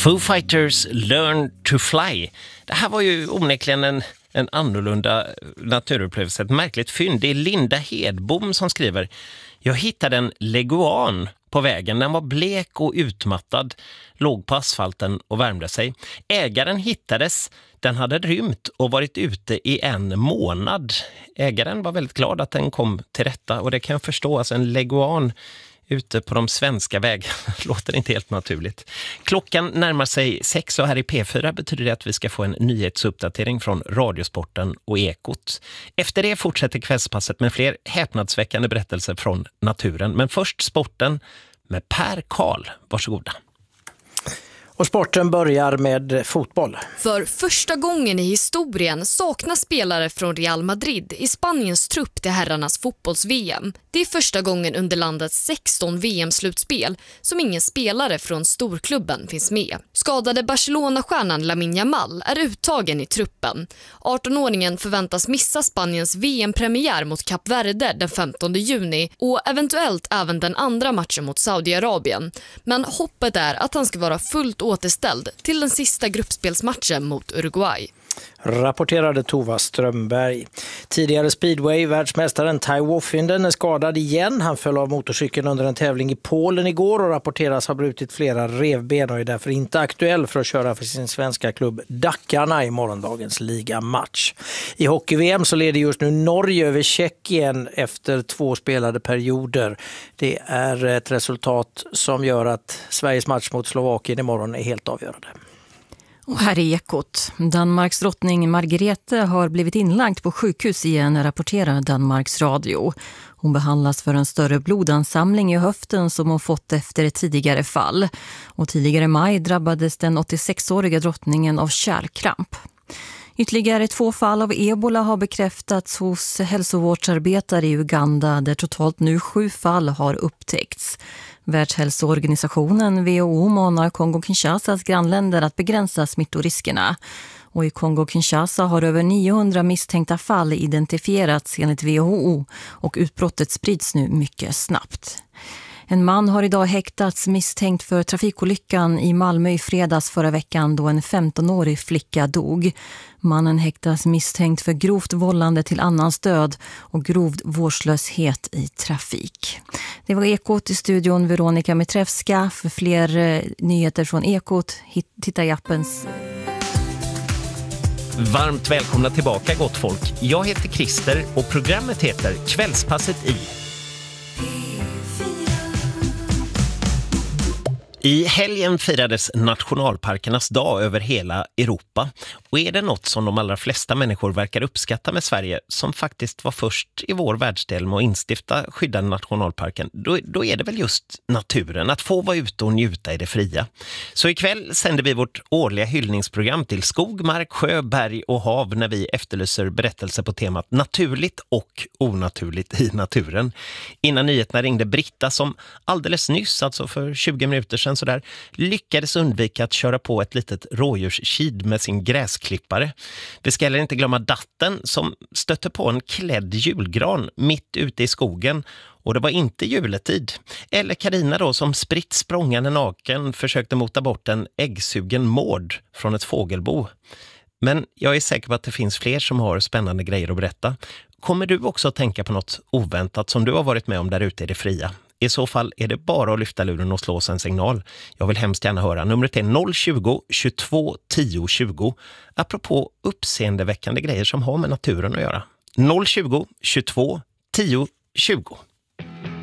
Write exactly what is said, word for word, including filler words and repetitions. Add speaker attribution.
Speaker 1: Foo Fighters Learn to Fly. Det här var ju onekligen en, en annorlunda naturupplevelse, ett märkligt fynd. Det är Linda Hedbom som skriver: jag hittade en leguan på vägen. Den var blek och utmattad, låg på asfalten och värmde sig. Ägaren hittades. Den hade rymt och varit ute i en månad. Ägaren var väldigt glad att den kom till rätta, och det kan jag förstå. Alltså en leguan ute på de svenska vägarna låter inte helt naturligt. Klockan närmar sig sex och här i P fyra betyder det att vi ska få en nyhetsuppdatering från Radiosporten och Ekot. Efter det fortsätter kvällspasset med fler häpnadsväckande berättelser från naturen. Men först sporten med Per Karl. Varsågoda.
Speaker 2: Och sporten börjar med fotboll.
Speaker 3: För första gången i historien saknas spelare från Real Madrid i Spaniens trupp till herrarnas fotbolls-V M. Det är första gången under landets sexton V M-slutspel som ingen spelare från storklubben finns med. Skadade Barcelona-stjärnan Lamine Yamal är uttagen i truppen. arton-åringen förväntas missa Spaniens V M-premiär mot Kap Verde den femtonde juni och eventuellt även den andra matchen mot Saudiarabien. Men hoppet är att han ska vara fullt återställd till den sista gruppspelsmatchen mot Uruguay.
Speaker 2: Rapporterade Tova Strömberg. Tidigare speedway-världsmästaren Ty Woffinden är skadad igen. Han föll av motorcykeln under en tävling i Polen igår och rapporteras ha brutit flera revben och är därför inte aktuell för att köra för sin svenska klubb Dackarna i morgondagens ligamatch. I hockey-V M så leder just nu Norge över Tjeckien efter två spelade perioder. Det är ett resultat som gör att Sveriges match mot Slovakien imorgon är helt avgörande.
Speaker 4: Och här är Ekot. Danmarks drottning Margrethe har blivit inlagd på sjukhus igen, rapporterar Danmarks Radio. Hon behandlas för en större blodansamling i höften som hon fått efter ett tidigare fall. Och tidigare i maj drabbades den åttiosex-åriga drottningen av kärlkramp. Ytterligare två fall av ebola har bekräftats hos hälsovårdsarbetare i Uganda, där totalt nu sju fall har upptäckts. Världshälsoorganisationen W H O manar Kongo-Kinshasas grannländer att begränsa smittoriskerna. Och i Kongo-Kinshasa har över niohundra misstänkta fall identifierats enligt W H O och utbrottet sprids nu mycket snabbt. En man har idag häktats misstänkt för trafikolyckan i Malmö i fredags förra veckan då en femtonårig flicka dog. Mannen häktas misstänkt för grovt vållande till annans död och grov vårdslöshet i trafik. Det var Ekot i studion, Veronica Mitrevska. För fler eh, nyheter från Ekot, hit, titta i appens...
Speaker 1: Varmt välkomna tillbaka, gott folk. Jag heter Christer och programmet heter Kvällspasset i... I helgen firades nationalparkernas dag över hela Europa, och är det något som de allra flesta människor verkar uppskatta med Sverige, som faktiskt var först i vår världsdel med att instifta skyddade nationalparken, då, då är det väl just naturen, att få vara ute och njuta i det fria. Så ikväll sänder vi vårt årliga hyllningsprogram till skog, mark, sjö, berg och hav när vi efterlyser berättelser på temat naturligt och onaturligt i naturen. Innan nyheterna ringde Britta som alldeles nyss, alltså för tjugo minuter sedan, så där, lyckades undvika att köra på ett litet rådjurskid med sin gräsklippare. Vi ska heller inte glömma datten som stötte på en klädd julgran mitt ute i skogen, och det var inte juletid. Eller Carina då som spritt språngande naken försökte mota bort en äggsugen mård från ett fågelbo. Men jag är säker på att det finns fler som har spännande grejer att berätta. Kommer du också att tänka på något oväntat som du har varit med om där ute i det fria? I så fall är det bara att lyfta luren och slå en signal. Jag vill hemskt gärna höra. Numret är noll tjugo, tjugotvå, tio, tjugo. Apropå uppseendeväckande grejer som har med naturen att göra. noll tjugo, tjugotvå, tio, tjugo.